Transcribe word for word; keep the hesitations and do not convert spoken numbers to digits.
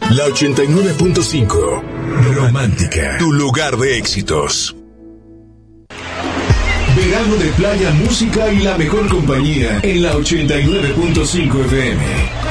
La ochenta y nueve punto cinco. Romántica. Tu lugar de éxitos. Verano de playa, música y la mejor compañía en la ochenta y nueve punto cinco F M.